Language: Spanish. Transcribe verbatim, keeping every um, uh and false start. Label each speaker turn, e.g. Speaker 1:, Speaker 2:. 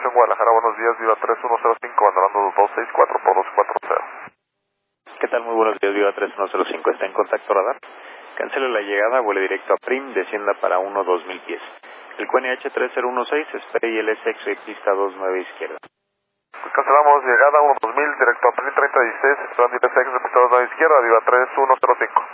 Speaker 1: en Guadalajara, buenos días, Viva tres uno cero cinco, abandonando dos seis cuatro por dos cuatro cero.
Speaker 2: ¿Qué tal? Muy buenos días, Viva tres uno cero cinco, está en contacto radar. Cancele la llegada, vuele directo a Prim, descienda para uno dos mil pies. El Q N H tres cero uno seis, espere y el S X Y pista dos nueve izquierda.
Speaker 1: Pues cancelamos llegada uno dos mil, directo a Prim treinta dieciséis, esperando I L S X, pista dos nueve izquierda, Viva tres uno cero cinco.